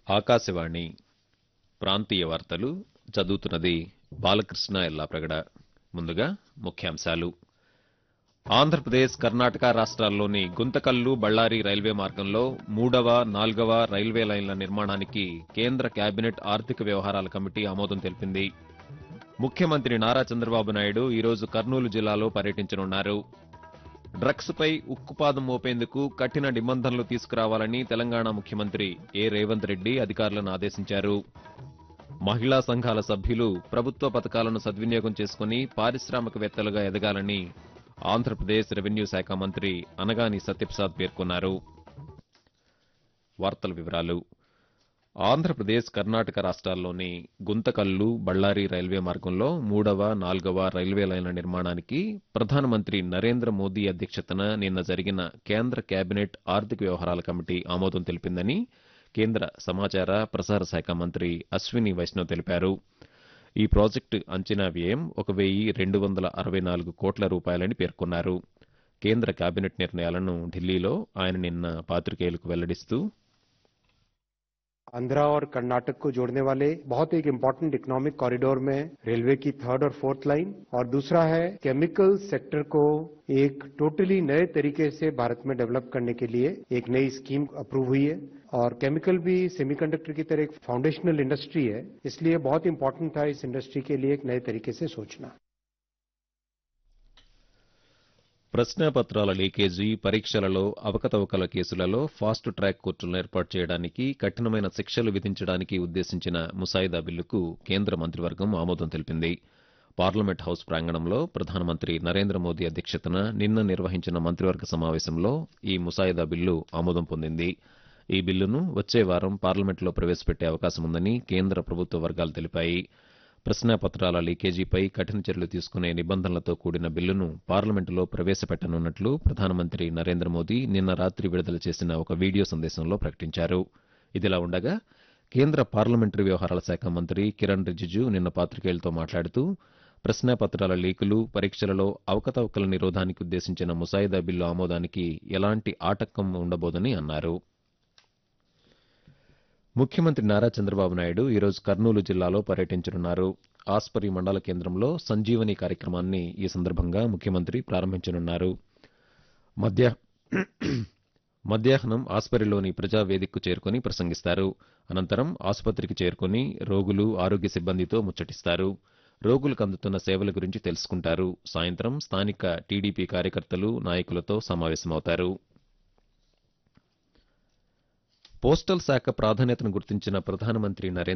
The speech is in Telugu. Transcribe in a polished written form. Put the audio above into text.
ఆకాశవాణి ప్రాంతీయ వార్తలు చదువుతున్నది బాలకృష్ణ ఎల్లాప్రగడ. ముందుగా ముఖ్యాంశాలు. ఆంధ్రప్రదేశ్, కర్ణాటక రాష్ట్రాల్లోని గుంతకల్లు, బళ్లారి రైల్వే మార్గంలో 3వ, 4వ రైల్వే లైన్ల నిర్మాణానికి కేంద్ర కేబినెట్ ఆర్థిక వ్యవహారాల కమిటీ ఆమోదం తెలిపింది. ముఖ్యమంత్రి నారా చంద్రబాబు నాయుడు ఈరోజు కర్నూలు జిల్లాలో పర్యటించనున్నారు. డ్రగ్స్ పై ఉక్కుపాదం మోపేందుకు కఠిన నిబంధనలు తీసుకురావాలని తెలంగాణ ముఖ్యమంత్రి రేవంత్ రెడ్డి అధికారులను ఆదేశించారు. మహిళా సంఘాల సభ్యులు ప్రభుత్వ పథకాలను సద్వినియోగం చేసుకుని పారిశ్రామికవేత్తలుగా ఎదగాలని ఆంధ్రప్రదేశ్ రెవెన్యూ శాఖ మంత్రి అనగాని సత్యప్రసాద్ పేర్కొన్నారు. వార్తల వివరాలు. ఆంధ్రప్రదేశ్, కర్ణాటక రాష్ట్రాల్లోని గుంతకల్లు, బళ్లారి రైల్వే మార్గంలో 3వ, 4వ రైల్వే లైన్ల నిర్మాణానికి ప్రధానమంత్రి నరేంద్ర మోదీ అధ్యక్షతన నిన్న జరిగిన కేంద్ర కేబినెట్ ఆర్థిక వ్యవహారాల కమిటీ ఆమోదం తెలిపిందని కేంద్ర సమాచార, ప్రసార శాఖ మంత్రి అశ్విని వైష్ణవ్ తెలిపారు. ఈ ప్రాజెక్టు అంచనా వ్యయం 1,264 కోట్ల రూపాయలని పేర్కొన్నారు. కేంద్ర కేబినెట్ నిర్ణయాలను ఢిల్లీలో ఆయన నిన్న పాత్రికేయులకు వెల్లడిస్తూ, आंध्रा और कर्नाटक को जोड़ने वाले बहुत एक इम्पोर्टेंट इकोनॉमिक कॉरिडोर में रेलवे की 3rd और 4th लाइन, और दूसरा है केमिकल सेक्टर को एक टोटली नए तरीके से भारत में डेवलप करने के लिए एक नई स्कीम अप्रूव हुई है. और केमिकल भी सेमीकंडक्टर की तरह एक फाउंडेशनल इंडस्ट्री है, इसलिए बहुत इंपॉर्टेंट था इस इंडस्ट्री के लिए एक नए तरीके से सोचना. ప్రశ్నాపత్రాల లీకేజీ, పరీక్షలలో అవకతవకల కేసులలో ఫాస్ట్ ట్రాక్ కోర్టులను ఏర్పాటు చేయడానికి, కఠినమైన శిక్షలు విధించడానికి ఉద్దేశించిన ముసాయిదా బిల్లుకు కేంద్ర మంత్రివర్గం ఆమోదం తెలిపింది. పార్లమెంట్ హౌస్ ప్రాంగణంలో ప్రధానమంత్రి నరేంద్ర మోదీ అధ్యక్షతన నిన్న నిర్వహించిన మంత్రివర్గ సమావేశంలో ఈ ముసాయిదా బిల్లు ఆమోదం పొందింది. ఈ బిల్లును వచ్చే వారం పార్లమెంట్లో ప్రవేశపెట్టే అవకాశముందని కేంద్ర ప్రభుత్వ వర్గాలు తెలిపాయి. ప్రశ్నాపత్రాల లీకేజీపై కఠిన చర్యలు తీసుకునే నిబంధనలతో కూడిన బిల్లును పార్లమెంటులో ప్రవేశపెట్టనున్నట్లు ప్రధానమంత్రి నరేంద్ర మోదీ నిన్న రాత్రి విడుదల చేసిన ఒక వీడియో సందేశంలో ప్రకటించారు. ఇదిలా ఉండగా కేంద్ర పార్లమెంటరీ వ్యవహారాల శాఖ మంత్రి కిరణ్ రిజిజు నిన్న పాత్రికేయులతో మాట్లాడుతూ, ప్రశ్నాపత్రాల లీకులు, పరీక్షలలో అవకతవకల నిరోధానికి ఉద్దేశించిన ముసాయిదా బిల్లు ఆమోదానికి ఎలాంటి ఆటంకం ఉండబోదని అన్నారు. ముఖ్యమంత్రి నారా చంద్రబాబు నాయుడు ఈరోజు కర్నూలు జిల్లాలో పర్యటించనున్నారు. ఆస్పరి మండల కేంద్రంలో సంజీవని కార్యక్రమాన్ని ఈ సందర్భంగా ముఖ్యమంత్రి ప్రారంభించనున్నారు. మధ్యాహ్నం ఆస్పరిలోని ప్రజావేదికకు చేరుకుని ప్రసంగిస్తారు. అనంతరం ఆసుపత్రికి చేరుకుని రోగులు, ఆరోగ్య సిబ్బందితో ముచ్చటిస్తారు. రోగులకు అందుతున్న సేవల గురించి తెలుసుకుంటారు. సాయంత్రం స్థానిక టీడీపీ కార్యకర్తలు, నాయకులతో సమావేశమవుతారు. పోస్టల్ శాఖ ప్రాధాన్యతను గుర్తించిన ప్రధానమంత్రి నరేంద్ర